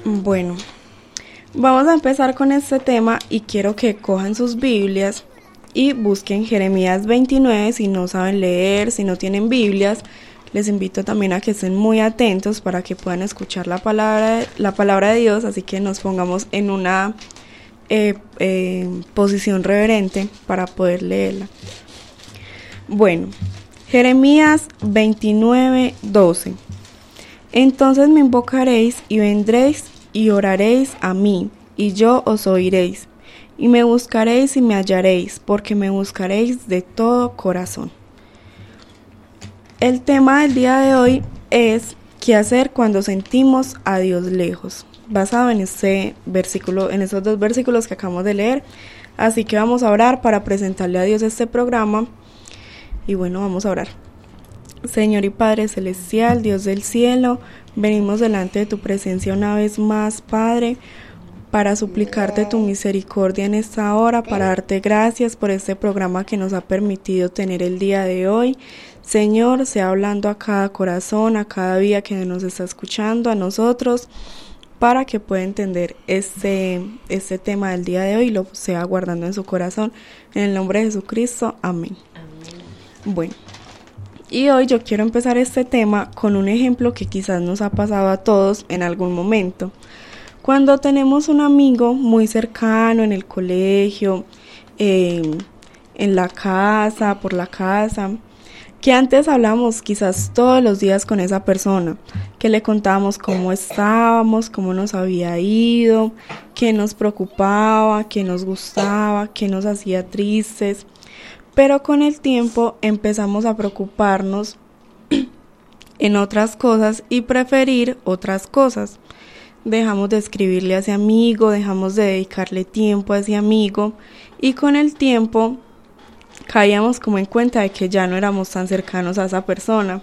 Bueno, vamos a empezar con este tema y quiero que cojan sus Biblias y busquen Jeremías 29 si no saben leer, si no tienen Biblias. Les invito también a que estén muy atentos para que puedan escuchar la palabra de Dios, así que nos pongamos en una posición reverente para poder leerla. Bueno, Jeremías 29:12. Entonces me invocaréis y vendréis y oraréis a mí, y yo os oiréis, y me buscaréis y me hallaréis, porque me buscaréis de todo corazón. El tema del día de hoy es ¿qué hacer cuando sentimos a Dios lejos? Basado en este versículo, en esos dos versículos que acabamos de leer. Así que vamos a orar para presentarle a Dios este programa. Y bueno, vamos a orar. Señor y Padre Celestial, Dios del cielo, venimos delante de tu presencia una vez más, Padre, para suplicarte tu misericordia en esta hora, para darte gracias por este programa que nos ha permitido tener el día de hoy. Señor, sea hablando a cada corazón, a cada vida que nos está escuchando, a nosotros, para que pueda entender este tema del día de hoy y lo sea guardando en su corazón. En el nombre de Jesucristo, amén. Bueno, y hoy yo quiero empezar este tema con un ejemplo que quizás nos ha pasado a todos en algún momento. Cuando tenemos un amigo muy cercano en el colegio, en la casa, por la casa, que antes hablamos quizás todos los días con esa persona, que le contábamos cómo estábamos, cómo nos había ido, qué nos preocupaba, qué nos gustaba, qué nos hacía tristes. Pero con el tiempo empezamos a preocuparnos en otras cosas y preferir otras cosas. Dejamos de escribirle a ese amigo, dejamos de dedicarle tiempo a ese amigo y con el tiempo caíamos como en cuenta de que ya no éramos tan cercanos a esa persona.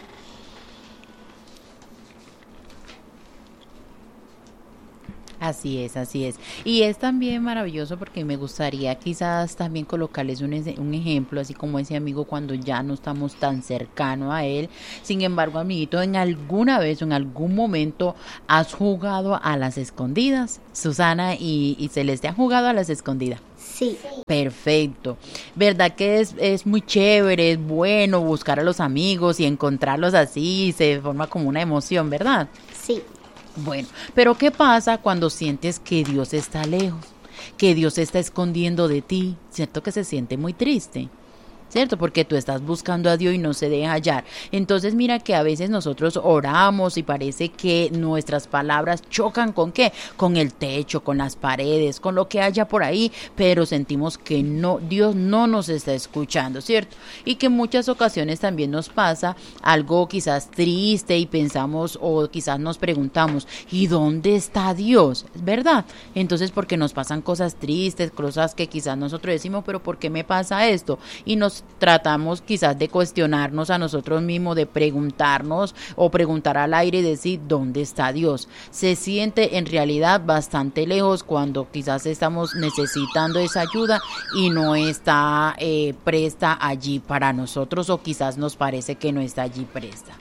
Así es, así es. Y es también maravilloso porque me gustaría quizás también colocarles un ejemplo, así como ese amigo cuando ya no estamos tan cercano a él. Sin embargo, amiguito, ¿en alguna vez o en algún momento has jugado a las escondidas? Susana y Celeste, ¿han jugado a las escondidas? Sí. Perfecto. ¿Verdad que es muy chévere, es bueno buscar a los amigos y encontrarlos así? Se forma como una emoción, ¿verdad? Sí. Bueno, pero ¿qué pasa cuando sientes que Dios está lejos? Que Dios se está escondiendo de ti, ¿cierto? Que se siente muy triste, ¿cierto? Porque tú estás buscando a Dios y no se deja hallar. Entonces mira que a veces nosotros oramos y parece que nuestras palabras chocan ¿con qué? Con el techo, con las paredes, con lo que haya por ahí, pero sentimos que no, Dios no nos está escuchando, ¿cierto? Y que en muchas ocasiones también nos pasa algo quizás triste y pensamos o quizás nos preguntamos, ¿y dónde está Dios? ¿Verdad? Entonces porque nos pasan cosas tristes, cosas que quizás nosotros decimos, pero ¿por qué me pasa esto? Y nos tratamos quizás de cuestionarnos a nosotros mismos, de preguntarnos o preguntar al aire y decir, ¿dónde está Dios? Se siente en realidad bastante lejos cuando quizás estamos necesitando esa ayuda y no está presta allí para nosotros o quizás nos parece que no está allí presta.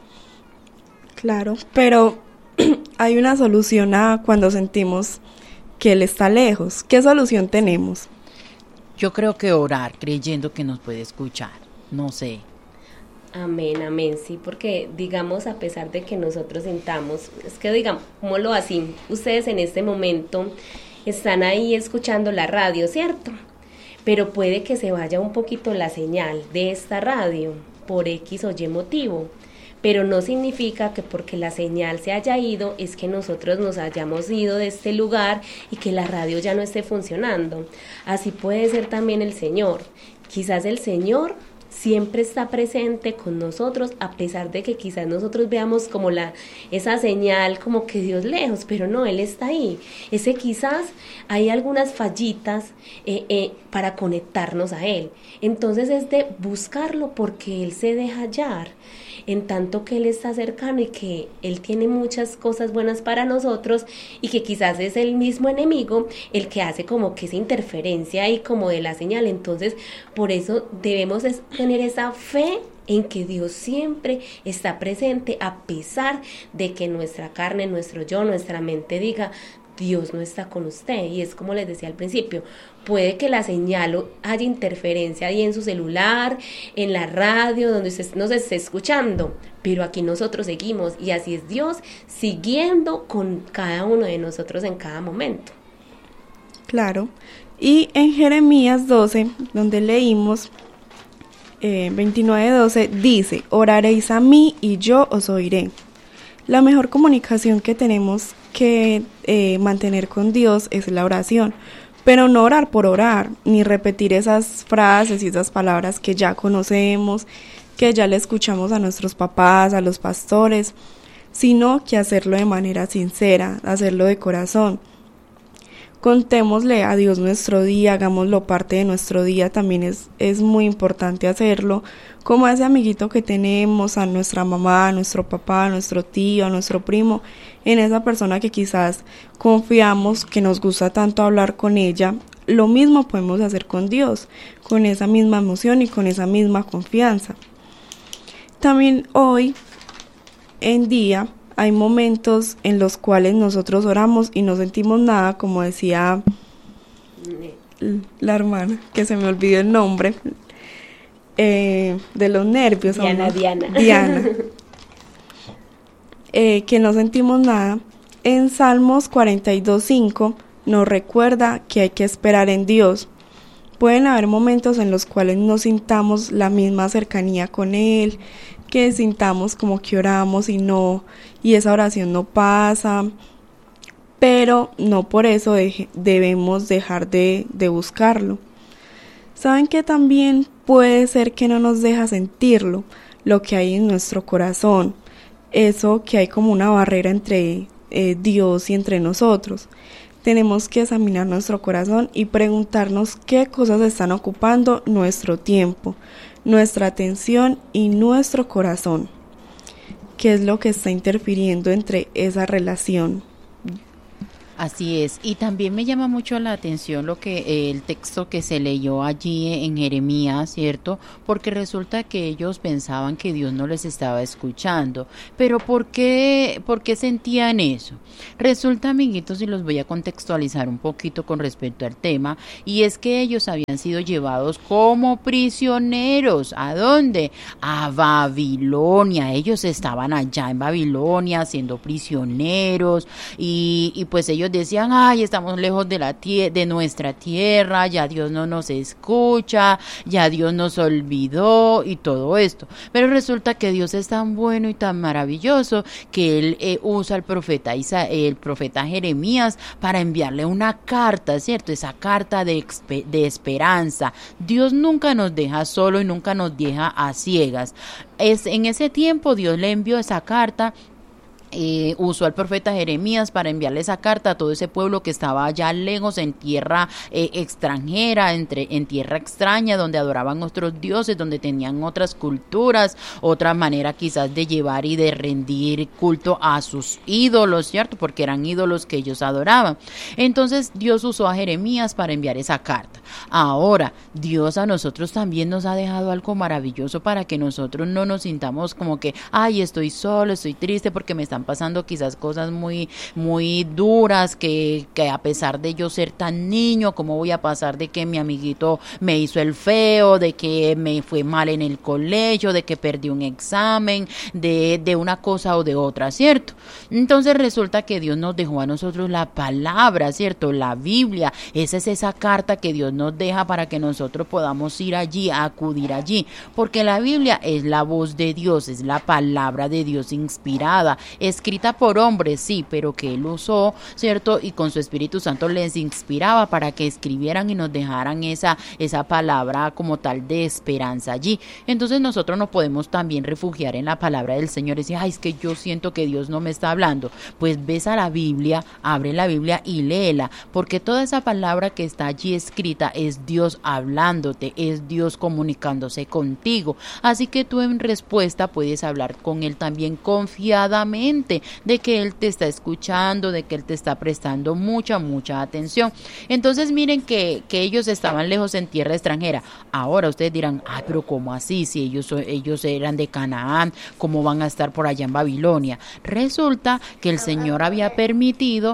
Claro, pero hay una solución a cuando sentimos que Él está lejos. ¿Qué solución tenemos? Yo creo que orar creyendo que nos puede escuchar, no sé. Amén, amén, sí, porque digamos, a pesar de que nosotros sentamos, es que digamos, ¿cómo lo hacen? Ustedes en este momento están ahí escuchando la radio, ¿cierto? Pero puede que se vaya un poquito la señal de esta radio por X o Y motivo. Pero no significa que porque la señal se haya ido es que nosotros nos hayamos ido de este lugar y que la radio ya no esté funcionando. Así puede ser también el Señor. Quizás el Señor siempre está presente con nosotros, a pesar de que quizás nosotros veamos como esa señal como que Dios lejos, pero no, Él está ahí. Ese quizás hay algunas fallitas para conectarnos a Él. Entonces es de buscarlo porque Él se deja hallar. En tanto que Él está cercano y que Él tiene muchas cosas buenas para nosotros y que quizás es el mismo enemigo el que hace como que esa interferencia ahí como de la señal. Entonces por eso debemos tener esa fe en que Dios siempre está presente a pesar de que nuestra carne, nuestro yo, nuestra mente diga, Dios no está con usted. Y es como les decía al principio, puede que la señal haya interferencia ahí en su celular, en la radio, donde usted nos esté escuchando, pero aquí nosotros seguimos, y así es Dios siguiendo con cada uno de nosotros en cada momento. Claro. Y en Jeremías 12, donde leímos 29:12, dice, oraréis a mí y yo os oiré. La mejor comunicación que tenemos que mantener con Dios es la oración, pero no orar por orar, ni repetir esas frases y esas palabras que ya conocemos, que ya le escuchamos a nuestros papás, a los pastores, sino que hacerlo de manera sincera, hacerlo de corazón. Contémosle a Dios nuestro día, hagámoslo parte de nuestro día, también es muy importante hacerlo, como a ese amiguito que tenemos, a nuestra mamá, a nuestro papá, a nuestro tío, a nuestro primo, en esa persona que quizás confiamos, que nos gusta tanto hablar con ella. Lo mismo podemos hacer con Dios, con esa misma emoción y con esa misma confianza. También hoy en día hay momentos en los cuales nosotros oramos y no sentimos nada, como decía la hermana, que se me olvidó el nombre, de los nervios. Diana. Que no sentimos nada. En Salmos 42:5 nos recuerda que hay que esperar en Dios. Pueden haber momentos en los cuales no sintamos la misma cercanía con Él, que sintamos como que oramos y esa oración no pasa, pero no por eso debemos dejar de buscarlo. ¿Saben que también puede ser que no nos deja sentirlo, lo que hay en nuestro corazón? Eso que hay como una barrera entre Dios y entre nosotros. Tenemos que examinar nuestro corazón y preguntarnos qué cosas están ocupando nuestro tiempo, nuestra atención y nuestro corazón. ¿Qué es lo que está interfiriendo entre esa relación? Así es, y también me llama mucho la atención el texto que se leyó allí en Jeremías, ¿cierto? Porque resulta que ellos pensaban que Dios no les estaba escuchando, pero ¿por qué sentían eso? Resulta, amiguitos, y los voy a contextualizar un poquito con respecto al tema, y es que ellos habían sido llevados como prisioneros. ¿A dónde? A Babilonia. Ellos estaban allá en Babilonia siendo prisioneros, y pues ellos decían, ay, estamos lejos de nuestra tierra, ya Dios no nos escucha, ya Dios nos olvidó y todo esto. Pero resulta que Dios es tan bueno y tan maravilloso que Él usa al profeta Jeremías para enviarle una carta, ¿cierto? Esa carta de esperanza. Dios nunca nos deja solo y nunca nos deja a ciegas. En ese tiempo Dios le envió esa carta. Usó al profeta Jeremías para enviarle esa carta a todo ese pueblo que estaba allá lejos, en tierra extranjera, en tierra extraña, donde adoraban otros dioses, donde tenían otras culturas, otra manera quizás de llevar y de rendir culto a sus ídolos, ¿cierto? Porque eran ídolos que ellos adoraban. Entonces Dios usó a Jeremías para enviar esa carta. Ahora, Dios a nosotros también nos ha dejado algo maravilloso para que nosotros no nos sintamos como que, ay, estoy solo, estoy triste porque me están pasando quizás cosas muy, muy duras, que a pesar de yo ser tan niño, ¿cómo voy a pasar de que mi amiguito me hizo el feo, de que me fue mal en el colegio, de que perdí un examen, de una cosa o de otra, ¿cierto? Entonces resulta que Dios nos dejó a nosotros la palabra, ¿cierto? La Biblia, esa es esa carta que Dios nos deja para que nosotros podamos ir allí, acudir allí, porque la Biblia es la voz de Dios, es la palabra de Dios inspirada, escrita por hombres, sí, pero que Él usó, ¿cierto? Y con su Espíritu Santo les inspiraba para que escribieran y nos dejaran esa palabra como tal de esperanza allí. Entonces nosotros nos podemos también refugiar en la palabra del Señor y decir, ay, es que yo siento que Dios no me está hablando. Pues ves a la Biblia, abre la Biblia y léela, porque toda esa palabra que está allí escrita es Dios hablándote, es Dios comunicándose contigo. Así que tú en respuesta puedes hablar con Él también confiadamente, consciente de que Él te está escuchando, de que Él te está prestando mucha atención. Entonces miren que ellos estaban lejos en tierra extranjera. Ahora ustedes dirán, ay, pero ¿cómo así? Si ellos eran de Canaán, ¿cómo van a estar por allá en Babilonia? Resulta que el Señor había permitido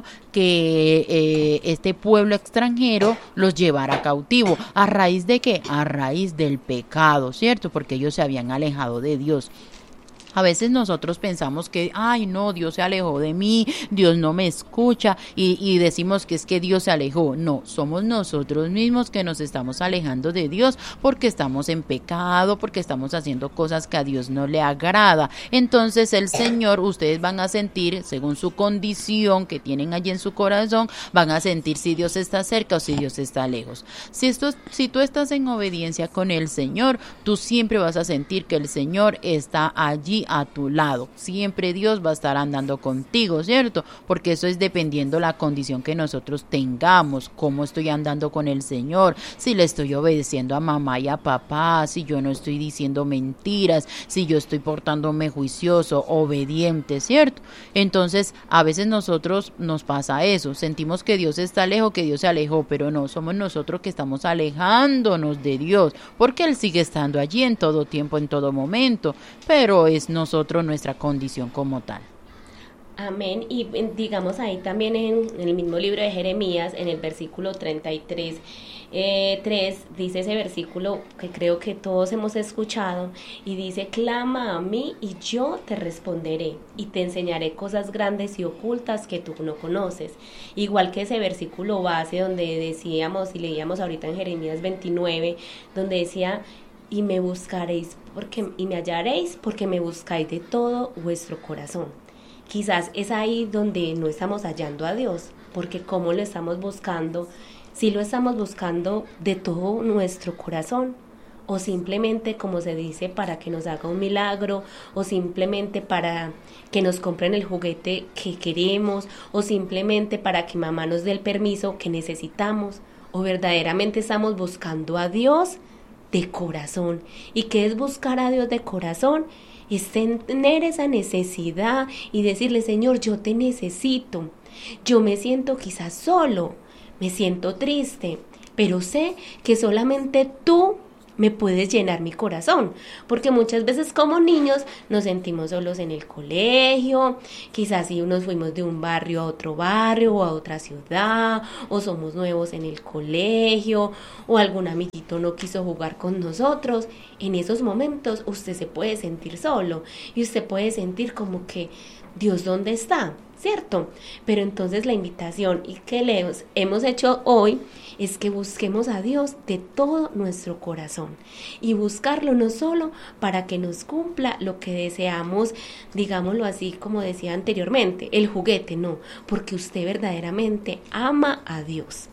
que este pueblo extranjero los llevara cautivo. ¿A raíz de qué? A raíz del pecado, ¿cierto? Porque ellos se habían alejado de Dios. A veces nosotros pensamos que, ay no, Dios se alejó de mí, Dios no me escucha y decimos que es que Dios se alejó. No, somos nosotros mismos que nos estamos alejando de Dios porque estamos en pecado, porque estamos haciendo cosas que a Dios no le agrada. Entonces el Señor, ustedes van a sentir, según su condición que tienen allí en su corazón, van a sentir si Dios está cerca o si Dios está lejos. Si tú estás en obediencia con el Señor, tú siempre vas a sentir que el Señor está allí a tu lado. Siempre Dios va a estar andando contigo, ¿cierto? Porque eso es dependiendo la condición que nosotros tengamos, cómo estoy andando con el Señor, si le estoy obedeciendo a mamá y a papá, si yo no estoy diciendo mentiras, si yo estoy portándome juicioso, obediente, ¿cierto? Entonces, a veces nosotros nos pasa eso, sentimos que Dios está lejos, que Dios se alejó, pero no, somos nosotros que estamos alejándonos de Dios, porque Él sigue estando allí en todo tiempo, en todo momento, pero es nosotros nuestra condición como tal. Amén. Y digamos ahí también en el mismo libro de Jeremías, en el versículo 33, 3, dice ese versículo que creo que todos hemos escuchado y dice, clama a mí y yo te responderé y te enseñaré cosas grandes y ocultas que tú no conoces. Igual que ese versículo base donde decíamos y leíamos ahorita en Jeremías 29, donde decía, y me buscaréis y me hallaréis porque me buscáis de todo vuestro corazón. Quizás es ahí donde no estamos hallando a Dios, porque ¿cómo lo estamos buscando? Si lo estamos buscando de todo nuestro corazón, o simplemente, como se dice, para que nos haga un milagro, o simplemente para que nos compren el juguete que queremos, o simplemente para que mamá nos dé el permiso que necesitamos, o verdaderamente estamos buscando a Dios de corazón. ¿Y qué es buscar a Dios de corazón? Es tener esa necesidad y decirle, Señor, yo te necesito. Yo me siento quizás solo, me siento triste, pero sé que solamente tú me puedes llenar mi corazón, porque muchas veces como niños nos sentimos solos en el colegio, quizás si nos fuimos de un barrio a otro barrio o a otra ciudad, o somos nuevos en el colegio, o algún amiguito no quiso jugar con nosotros. En esos momentos usted se puede sentir solo y usted puede sentir como que Dios, ¿dónde está? ¿Cierto? Pero entonces la invitación y que le hemos hecho hoy es que busquemos a Dios de todo nuestro corazón y buscarlo no solo para que nos cumpla lo que deseamos, digámoslo así como decía anteriormente, el juguete, no, porque usted verdaderamente ama a Dios.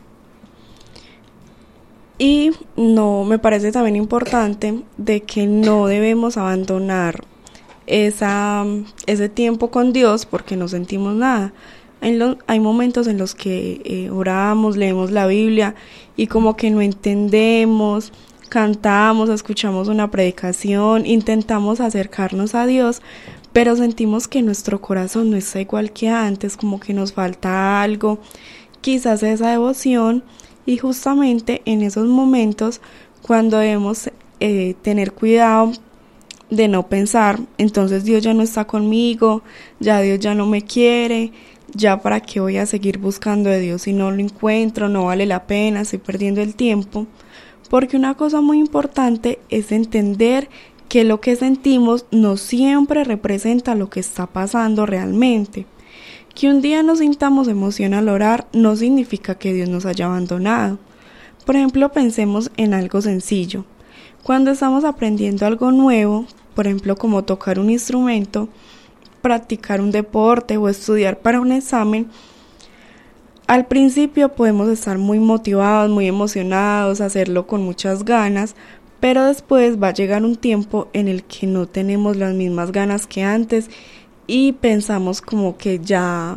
Y no, me parece también importante de que no debemos abandonar ese tiempo con Dios porque no sentimos nada. Hay momentos en los que oramos, leemos la Biblia y como que no entendemos, cantamos, escuchamos una predicación, intentamos acercarnos a Dios, pero sentimos que nuestro corazón no está igual que antes, como que nos falta algo, quizás esa devoción, y justamente en esos momentos cuando debemos tener cuidado de no pensar, entonces Dios ya no está conmigo, ya Dios ya no me quiere, ya para qué voy a seguir buscando de Dios si no lo encuentro, no vale la pena, estoy perdiendo el tiempo, porque una cosa muy importante es entender que lo que sentimos no siempre representa lo que está pasando realmente. Que un día nos sintamos emoción al orar no significa que Dios nos haya abandonado. Por ejemplo, pensemos en algo sencillo. Cuando estamos aprendiendo algo nuevo, por ejemplo como tocar un instrumento, practicar un deporte o estudiar para un examen, al principio podemos estar muy motivados, muy emocionados, hacerlo con muchas ganas, pero después va a llegar un tiempo en el que no tenemos las mismas ganas que antes y pensamos como que ya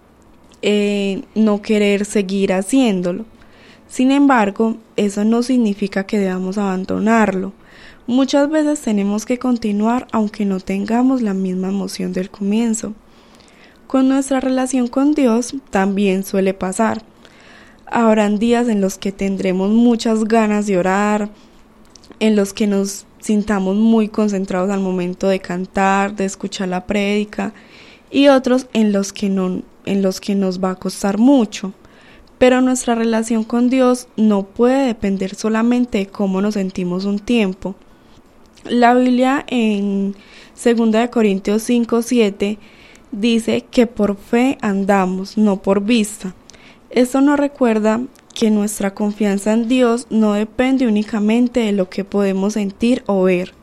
no querer seguir haciéndolo. Sin embargo, eso no significa que debamos abandonarlo. Muchas veces tenemos que continuar aunque no tengamos la misma emoción del comienzo. Con nuestra relación con Dios también suele pasar. Habrán días en los que tendremos muchas ganas de orar, en los que nos sintamos muy concentrados al momento de cantar, de escuchar la prédica, y otros en los que nos va a costar mucho. Pero nuestra relación con Dios no puede depender solamente de cómo nos sentimos un tiempo. La Biblia en 2 Corintios 5:7 dice que por fe andamos, no por vista. Esto nos recuerda que nuestra confianza en Dios no depende únicamente de lo que podemos sentir o ver.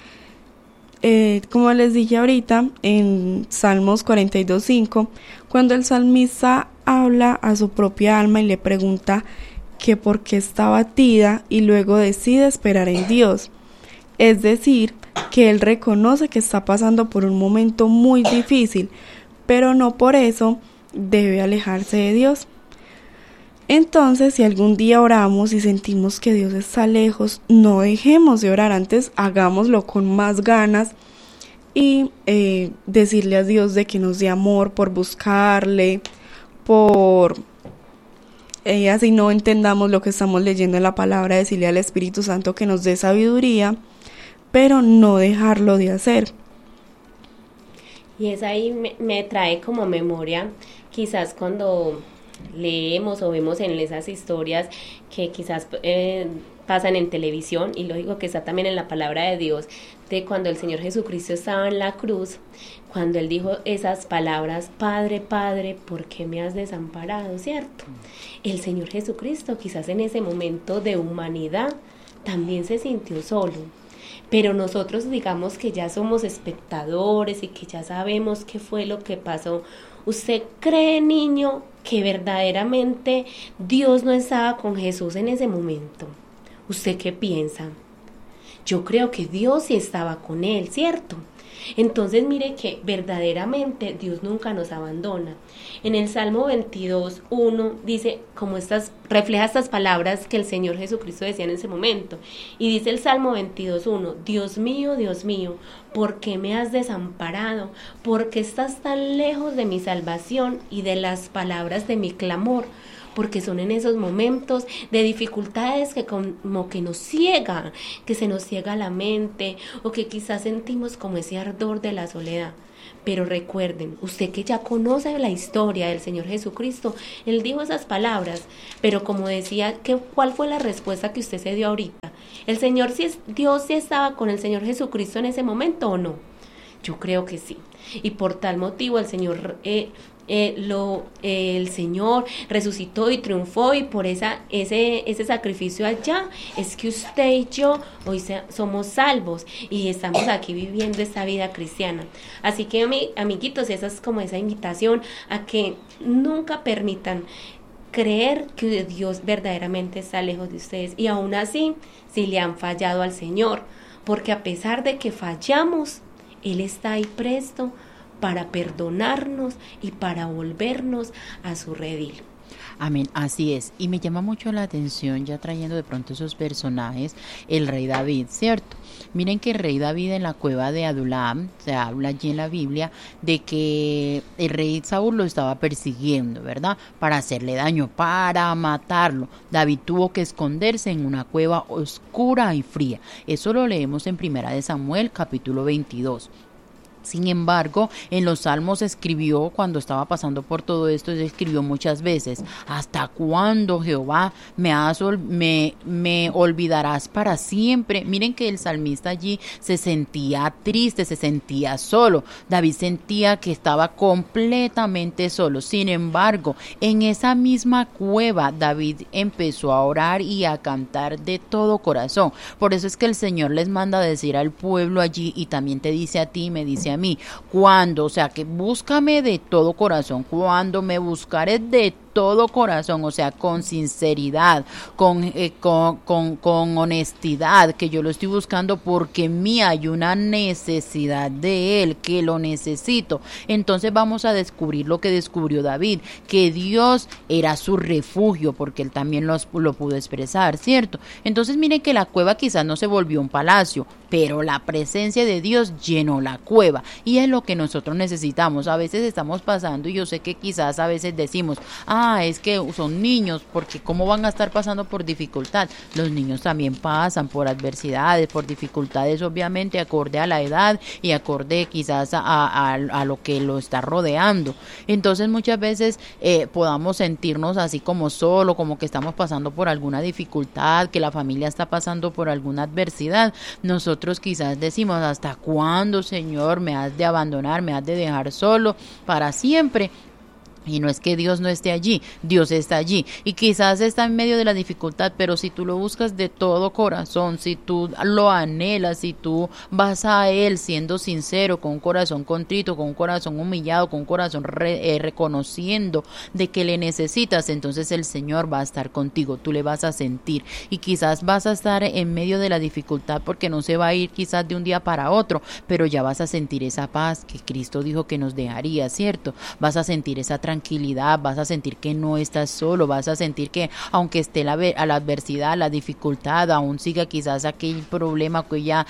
Como les dije ahorita, en Salmos 42:5, cuando el salmista habla a su propia alma y le pregunta que por qué está abatida y luego decide esperar en Dios. Es decir, que él reconoce que está pasando por un momento muy difícil, pero no por eso debe alejarse de Dios. Entonces, si algún día oramos y sentimos que Dios está lejos, no dejemos de orar, antes hagámoslo con más ganas y decirle a Dios de que nos dé amor por buscarle, por así no entendamos lo que estamos leyendo en la palabra, decirle al Espíritu Santo que nos dé sabiduría, pero no dejarlo de hacer. Y es ahí me trae como memoria, quizás cuando leemos o vemos en esas historias que quizás pasan en televisión, y lógico que está también en la palabra de Dios, de cuando el Señor Jesucristo estaba en la cruz, cuando Él dijo esas palabras: Padre, Padre, ¿por qué me has desamparado? ¿Cierto? El Señor Jesucristo quizás en ese momento de humanidad también se sintió solo. Pero nosotros, digamos que ya somos espectadores y que ya sabemos qué fue lo que pasó. ¿Usted cree, niño, que verdaderamente Dios no estaba con Jesús en ese momento? ¿Usted qué piensa? Yo creo que Dios sí estaba con él, ¿cierto? Entonces mire que verdaderamente Dios nunca nos abandona. En el Salmo 22:1 dice, refleja estas palabras que el Señor Jesucristo decía en ese momento. Y dice el Salmo 22:1, Dios mío, ¿por qué me has desamparado? ¿Por qué estás tan lejos de mi salvación y de las palabras de mi clamor? Porque son en esos momentos de dificultades que como que nos ciega, que se nos ciega la mente, o que quizás sentimos como ese ardor de la soledad. Pero recuerden, usted que ya conoce la historia del Señor Jesucristo, Él dijo esas palabras, pero como decía, ¿cuál fue la respuesta que usted se dio ahorita? ¿Dios sí estaba con el Señor Jesucristo en ese momento o no? Yo creo que sí. Y por tal motivo el Señor resucitó y triunfó, y por ese sacrificio allá es que usted y yo hoy somos salvos y estamos aquí viviendo esta vida cristiana. Así que amiguitos, esa es como esa invitación a que nunca permitan creer que Dios verdaderamente está lejos de ustedes, y aún así si le han fallado al Señor, porque a pesar de que fallamos, Él está ahí presto para perdonarnos y para volvernos a su redil. Amén, así es. Y me llama mucho la atención, ya trayendo de pronto esos personajes, el rey David, ¿cierto? Miren que el rey David en la cueva de Adulam, se habla allí en la Biblia, de que el rey Saúl lo estaba persiguiendo, ¿verdad? Para hacerle daño, para matarlo. David tuvo que esconderse en una cueva oscura y fría. Eso lo leemos en 1 Samuel, capítulo 22. Sin embargo, en los Salmos escribió, cuando estaba pasando por todo esto, escribió muchas veces: ¿hasta cuándo, Jehová, me olvidarás para siempre? Miren que el salmista allí se sentía triste, se sentía solo. David sentía que estaba completamente solo. Sin embargo, en esa misma cueva, David empezó a orar y a cantar de todo corazón. Por eso es que el Señor les manda decir al pueblo allí, y también te dice a ti, me dice a mí, que búscame de todo corazón, cuando me buscares de todo corazón, o sea, con sinceridad, con honestidad, que yo lo estoy buscando porque en mí hay una necesidad de Él, que lo necesito, entonces vamos a descubrir lo que descubrió David, que Dios era su refugio, porque él también lo pudo expresar, ¿cierto? Entonces miren que la cueva quizás no se volvió un palacio, pero la presencia de Dios llenó la cueva, y es lo que nosotros necesitamos. A veces estamos pasando, y yo sé que quizás a veces decimos, es que son niños, porque ¿cómo van a estar pasando por dificultad? Los niños también pasan por adversidades, por dificultades, obviamente acorde a la edad y acorde quizás a lo que lo está rodeando. Entonces muchas veces podamos sentirnos así como solo, como que estamos pasando por alguna dificultad, que la familia está pasando por alguna adversidad. Nosotros quizás decimos, ¿hasta cuándo, Señor, me has de abandonar, me has de dejar solo para siempre? Y no es que Dios no esté allí, Dios está allí, y quizás está en medio de la dificultad, pero si tú lo buscas de todo corazón, si tú lo anhelas, si tú vas a Él siendo sincero, con un corazón contrito, con un corazón humillado, con un corazón reconociendo de que le necesitas, entonces el Señor va a estar contigo, tú le vas a sentir, y quizás vas a estar en medio de la dificultad porque no se va a ir quizás de un día para otro, pero ya vas a sentir esa paz que Cristo dijo que nos dejaría, ¿cierto? Vas a sentir esa tranquilidad, vas a sentir que no estás solo, vas a sentir que aunque esté a la adversidad, la dificultad, aún siga quizás aquel problema que ya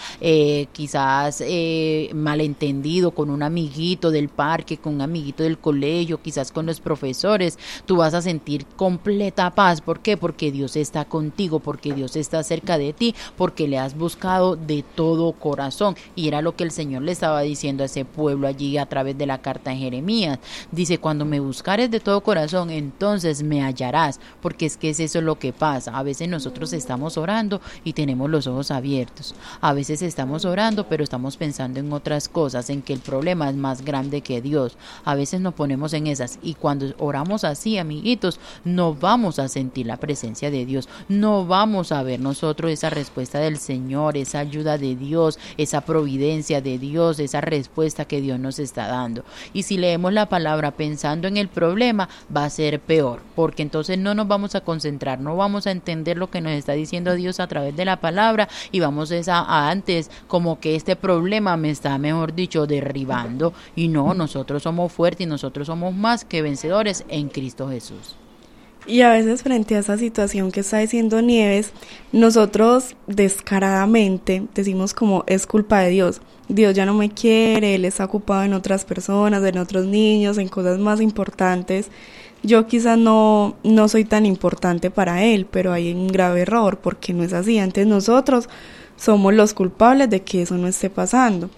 quizás malentendido con un amiguito del parque, con un amiguito del colegio, quizás con los profesores, tú vas a sentir completa paz. ¿Por qué? Porque Dios está contigo, porque Dios está cerca de ti, porque le has buscado de todo corazón, y era lo que el Señor le estaba diciendo a ese pueblo allí a través de la carta de Jeremías. Dice, cuando me buscares de todo corazón, entonces me hallarás, porque es que es eso lo que pasa. A veces nosotros estamos orando y tenemos los ojos abiertos, a veces estamos orando pero estamos pensando en otras cosas, en que el problema es más grande que Dios. A veces nos ponemos en esas, y cuando oramos así, amiguitos, no vamos a sentir la presencia de Dios, no vamos a ver nosotros esa respuesta del Señor, esa ayuda de Dios, esa providencia de Dios, esa respuesta que Dios nos está dando. Y si leemos la palabra pensando en el problema, va a ser peor, porque entonces no nos vamos a concentrar, no vamos a entender lo que nos está diciendo Dios a través de la palabra, y vamos a antes como que este problema me está, mejor dicho, derribando, y no, nosotros somos fuertes y nosotros somos más que vencedores en Cristo Jesús. Y a veces frente a esa situación que está diciendo Nieves, nosotros descaradamente decimos como es culpa de Dios. Dios ya no me quiere, Él está ocupado en otras personas, en otros niños, en cosas más importantes. Yo quizás no soy tan importante para Él, pero hay un grave error, porque no es así. Antes nosotros somos los culpables de que eso no esté pasando.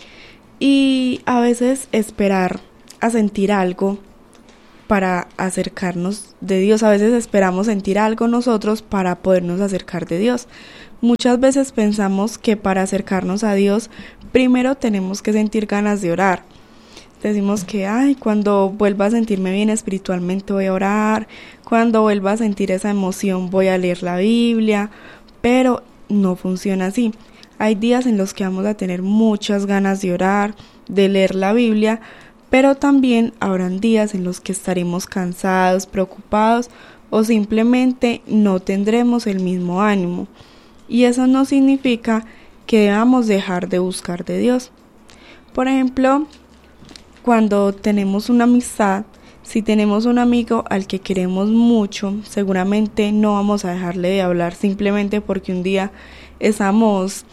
Y a veces esperar a sentir algo para acercarnos de Dios. A veces esperamos sentir algo nosotros para podernos acercar de Dios. Muchas veces pensamos que para acercarnos a Dios, primero tenemos que sentir ganas de orar. Decimos que, cuando vuelva a sentirme bien espiritualmente voy a orar, cuando vuelva a sentir esa emoción voy a leer la Biblia, pero no funciona así. Hay días en los que vamos a tener muchas ganas de orar, de leer la Biblia, pero también habrán días en los que estaremos cansados, preocupados, o simplemente no tendremos el mismo ánimo. Y eso no significa que debamos dejar de buscar de Dios. Por ejemplo, cuando tenemos una amistad, si tenemos un amigo al que queremos mucho, seguramente no vamos a dejarle de hablar simplemente porque un día estamos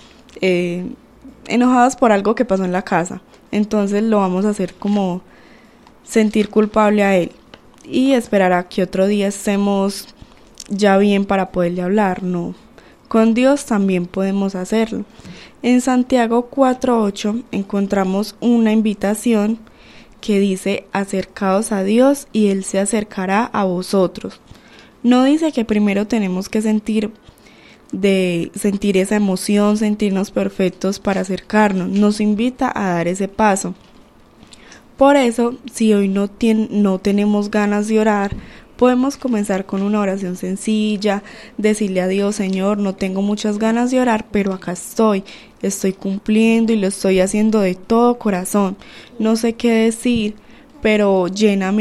enojados por algo que pasó en la casa. Entonces lo vamos a hacer como sentir culpable a él y esperar a que otro día estemos ya bien para poderle hablar. No, con Dios también podemos hacerlo. En Santiago 4:8 encontramos una invitación que dice: acercaos a Dios y Él se acercará a vosotros. No dice que primero tenemos que sentir esa emoción, sentirnos perfectos para acercarnos. Nos invita a dar ese paso. Por eso, si hoy no tenemos ganas de orar, podemos comenzar con una oración sencilla, decirle a Dios: Señor, no tengo muchas ganas de orar, pero acá estoy cumpliendo y lo estoy haciendo de todo corazón. No sé qué decir, pero llena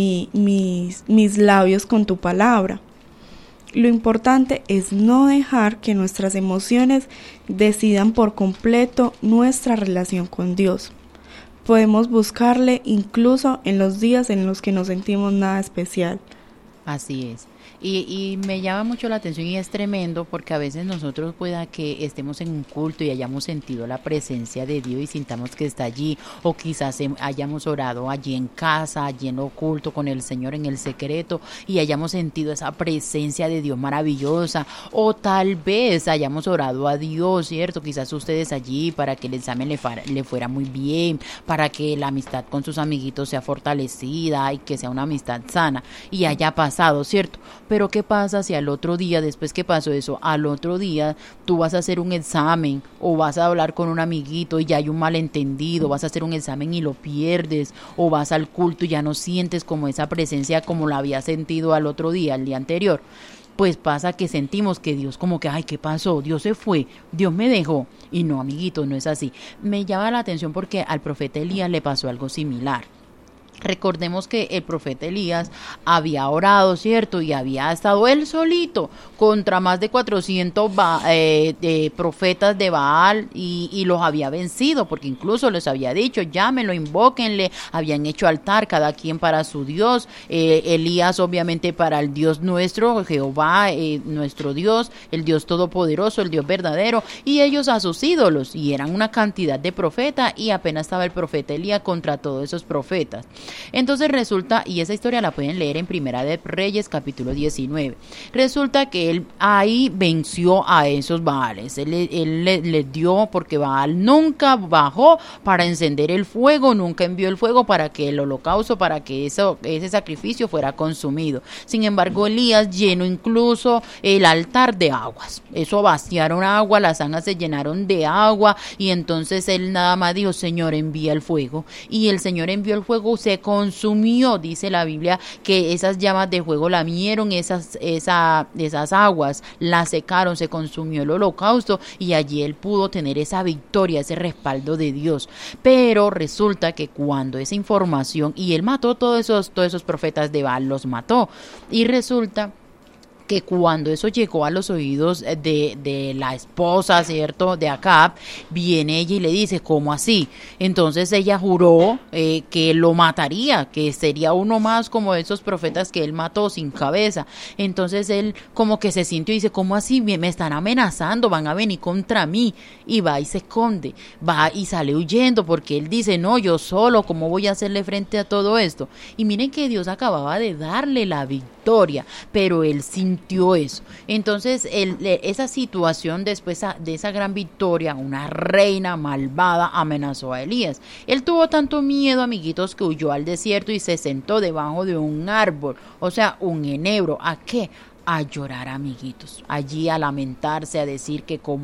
mis labios con tu palabra. Lo importante es no dejar que nuestras emociones decidan por completo nuestra relación con Dios. Podemos buscarle incluso en los días en los que no sentimos nada especial. Así es. Y me llama mucho la atención y es tremendo porque a veces nosotros pueda que estemos en un culto y hayamos sentido la presencia de Dios y sintamos que está allí, o quizás hayamos orado allí en casa, allí en lo oculto con el Señor en el secreto y hayamos sentido esa presencia de Dios maravillosa, o tal vez hayamos orado a Dios, ¿cierto? Quizás ustedes allí para que el examen le fuera muy bien, para que la amistad con sus amiguitos sea fortalecida y que sea una amistad sana y haya pasado, ¿cierto? Pero ¿qué pasa si al otro día, después que pasó eso, al otro día tú vas a hacer un examen o vas a hablar con un amiguito y ya hay un malentendido, vas a hacer un examen y lo pierdes, o vas al culto y ya no sientes como esa presencia como la había sentido al otro día, el día anterior? Pues pasa que sentimos que Dios como que, ay, ¿qué pasó? Dios se fue, Dios me dejó. Y no, amiguito, no es así. Me llama la atención porque al profeta Elías le pasó algo similar. Recordemos que el profeta Elías había orado, ¿cierto? Y había estado él solito contra más de 400 profetas de Baal y los había vencido, porque incluso les había dicho, llámenlo, invóquenle, habían hecho altar cada quien para su Dios, Elías obviamente para el Dios nuestro, Jehová, nuestro Dios, el Dios todopoderoso, el Dios verdadero, y ellos a sus ídolos, y eran una cantidad de profetas, y apenas estaba el profeta Elías contra todos esos profetas. Entonces resulta, y esa historia la pueden leer en Primera de Reyes capítulo 19, resulta que él ahí venció a esos Baales, él les dio, porque Baal nunca bajó para encender el fuego, nunca envió el fuego para que el holocausto, para que ese sacrificio fuera consumido. Sin embargo, Elías llenó incluso el altar de aguas, eso vaciaron agua, las zanjas se llenaron de agua, y entonces él nada más dijo, Señor, envía el fuego, y el Señor envió el fuego, se consumió, dice la Biblia, que esas llamas de fuego lamieron esas aguas, las secaron, se consumió el holocausto, y allí él pudo tener esa victoria, ese respaldo de Dios. Pero resulta que cuando esa información, y él mató todos esos profetas de Baal, los mató, y resulta que cuando eso llegó a los oídos de la esposa, ¿cierto?, de Acab, viene ella y le dice, ¿cómo así? Entonces ella juró que lo mataría, que sería uno más como esos profetas que él mató sin cabeza. Entonces él como que se sintió y dice, ¿cómo así? Me están amenazando, van a venir contra mí. Y va y se esconde, va y sale huyendo, porque él dice, no, yo solo, ¿cómo voy a hacerle frente a todo esto? Y miren que Dios acababa de darle la victoria, pero él sintió eso. Entonces esa situación, después de esa gran victoria, una reina malvada amenazó a Elías. Él tuvo tanto miedo, amiguitos, que huyó al desierto y se sentó debajo de un árbol, o sea, un enebro. ¿A qué? A llorar, amiguitos, allí a lamentarse, a decir que como